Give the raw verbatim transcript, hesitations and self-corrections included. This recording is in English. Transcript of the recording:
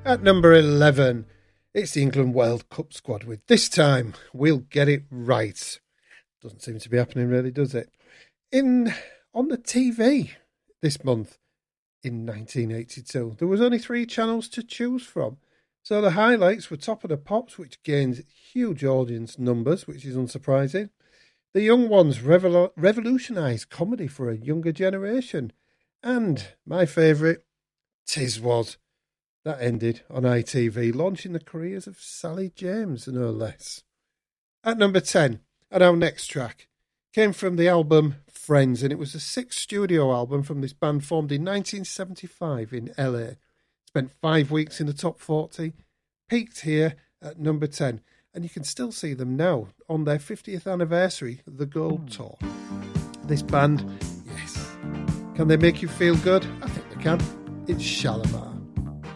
At number eleven, it's the England World Cup squad with This Time We'll Get It Right. Doesn't seem to be happening really, does it? In on the T V this month in nineteen eighty-two, there was only three channels to choose from. So the highlights were Top of the Pops, which gained huge audience numbers, which is unsurprising. The Young Ones revol- revolutionised comedy for a younger generation. And my favourite, Tiswas. That ended on I T V, launching the careers of Sally James, no less. At number ten, and our next track, came from the album Friends, and it was the sixth studio album from this band formed in nineteen seventy-five in L A. Spent five weeks in the top forty, peaked here at number ten, and you can still see them now on their fiftieth anniversary, the Gold Tour. This band, yes. Can they make you feel good? I think they can. It's Shalimar.